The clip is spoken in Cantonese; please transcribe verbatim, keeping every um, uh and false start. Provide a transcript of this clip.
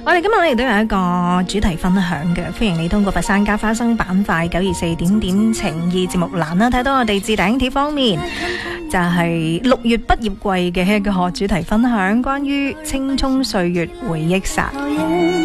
我哋今日咧亦都有一個主題分享嘅，歡迎你通過佛山加花生板塊九二四點點情意節目欄啦，睇到我哋置頂貼方面就係六月畢業季嘅一個主題分享，關於青蔥歲月回憶殺。